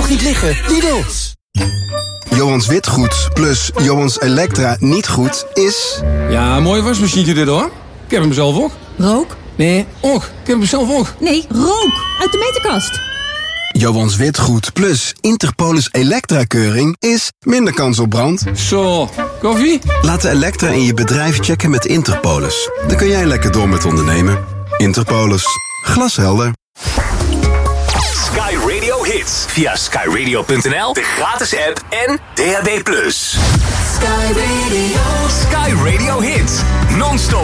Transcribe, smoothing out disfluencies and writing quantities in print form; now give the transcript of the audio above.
toch niet liggen, Lidl! Johans Witgoed plus Johans Elektra niet goed is... Ja, mooie wasmachine dit hoor. Ik heb hem zelf ook. Rook? Nee, ook. Ik heb hem zelf ook. Nee, rook! Uit de meterkast. Johans Witgoed plus Interpolis Elektra-keuring is minder kans op brand. Zo, koffie? Laat de Elektra in je bedrijf checken met Interpolis. Dan kun jij lekker door met ondernemen. Interpolis. Glashelder. Sky Radio Hits. Via skyradio.nl, de gratis app en DAB+. Sky Radio. Sky Radio Hits. Non-stop